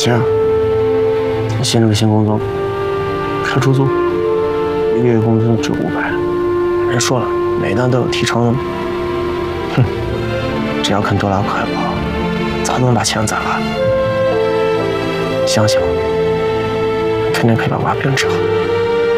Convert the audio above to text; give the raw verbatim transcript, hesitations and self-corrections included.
钱？ 新了个新工作，开出租，一个月工资只五百。人说了，每单都有提成的。哼，只要肯多拉快跑，早就能把钱攒了。相信我，肯定可以把娃变成。